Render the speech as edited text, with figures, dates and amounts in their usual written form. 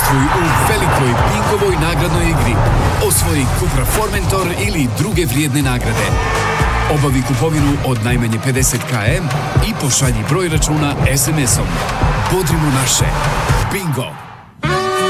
Učestvuj u velikoj Bingovoj nagradnoj igri. Osvoji Cupra Formentor ili druge vrijedne nagrade. Obavi kupovinu od najmanje 50 km i pošalji broj računa SMS-om. Bodrimo naše. Bingo!